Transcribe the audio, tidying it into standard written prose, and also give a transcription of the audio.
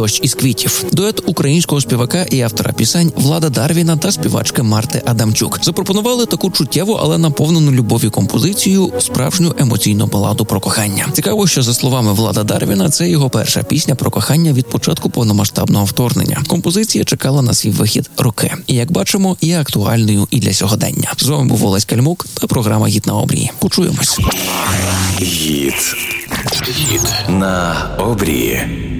«Дощ із квітів». Дует українського співака і автора пісень Влада Дарвіна та співачки Марти Адамчук запропонували таку чуттєву, але наповнену любов'ю композицію, справжню емоційну баладу про кохання. Цікаво, що за словами Влада Дарвіна, це його перша пісня про кохання від початку повномасштабного вторгнення. Композиція чекала на свій вихід роки. І, як бачимо, є актуальною і для сьогодення. З вами був Олесь Кальмук та програма «Гіт на обрії». Почуємось. Гіт на обрії.